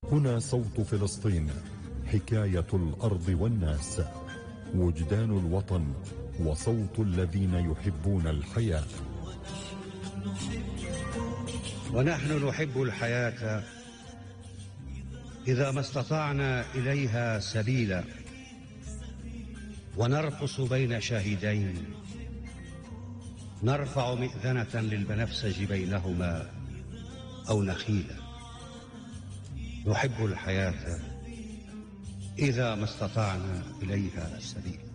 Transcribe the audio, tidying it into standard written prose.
هنا صوت فلسطين، حكاية الأرض والناس، وجدان الوطن وصوت الذين يحبون الحياة. ونحن نحب الحياة إذا ما استطعنا إليها سبيلا، ونرقص بين شاهدين، نرفع مئذنة للبنفسج بينهما أو نخيلا. نحب الحياة إذا ما استطعنا إليها سبيلا.